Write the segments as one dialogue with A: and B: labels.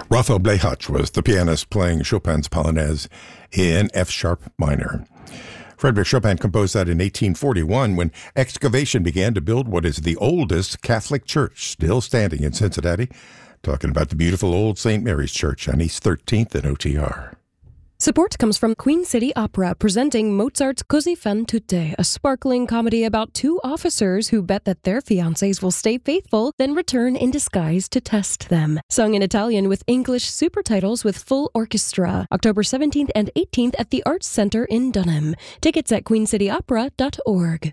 A: Raphael Blechach was the pianist playing Chopin's Polonaise in F-sharp minor. Frédéric Chopin composed that in 1841 when excavation began to build what is the oldest Catholic church still standing in Cincinnati. Talking about the beautiful old St. Mary's Church on East 13th and OTR.
B: Support comes from Queen City Opera presenting Mozart's Così fan tutte, a sparkling comedy about two officers who bet that their fiancés will stay faithful, then return in disguise to test them. Sung in Italian with English super titles with full orchestra. October 17th and 18th at the Arts Center in Dunham. Tickets at queencityopera.org.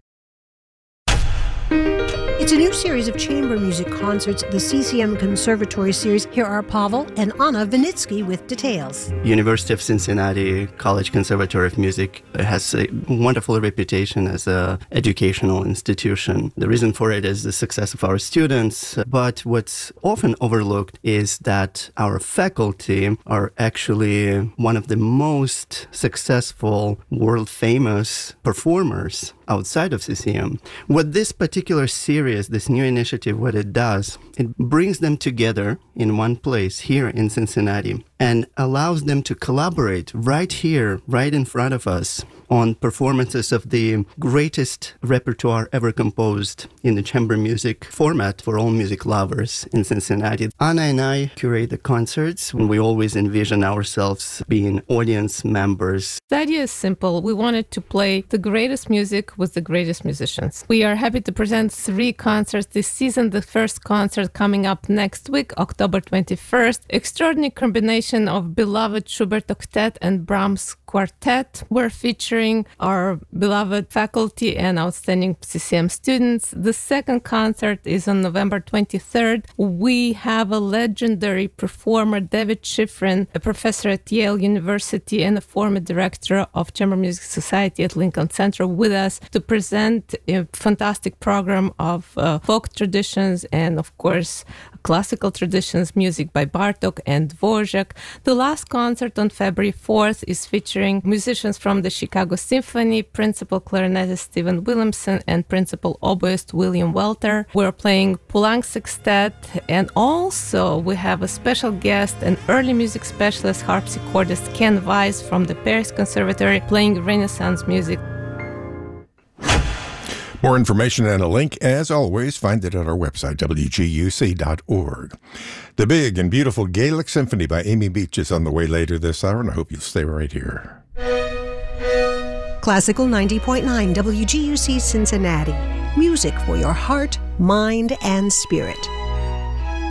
C: It's a new series of chamber music concerts, the CCM Conservatory Series. Here are Pavel and Anna Vinitsky with details.
D: University of Cincinnati College Conservatory of Music has a wonderful reputation as an educational institution. The reason for it is the success of our students, but what's often overlooked is that our faculty are actually one of the most successful, world-famous performers outside of CCM. What this particular series, this new initiative, what it does, it brings them together in one place here in Cincinnati and allows them to collaborate right here, right in front of us, on performances of the greatest repertoire ever composed in the chamber music format for all music lovers in Cincinnati. Anna and I curate the concerts, and we always envision ourselves being audience members.
E: The idea is simple. We wanted to play the greatest music with the greatest musicians. We are happy to present 3 concerts this season. The first concert coming up next week, October 21st. Extraordinary combination of beloved Schubert Octet and Brahms Quartet. We're featuring our beloved faculty and outstanding CCM students. The second concert is on November 23rd. We have a legendary performer, David Schifrin, a professor at Yale University and a former director of Chamber Music Society at Lincoln Center, with us to present a fantastic program of folk traditions and, of course, classical traditions, music by Bartók and Dvorak. The last concert on February 4th is featuring musicians from the Chicago Symphony, principal clarinetist Stephen Williamson and principal oboist William Welter. We're playing Poulenc Sextet, and also we have a special guest, an early music specialist harpsichordist Ken Weiss from the Paris Conservatory, playing Renaissance music.
A: More information and a link, as always, find it at our website, wguc.org. The big and beautiful Gaelic Symphony by Amy Beach is on the way later this hour, and I hope you'll stay right here.
C: Classical 90.9 WGUC Cincinnati. Music for your heart, mind, and spirit.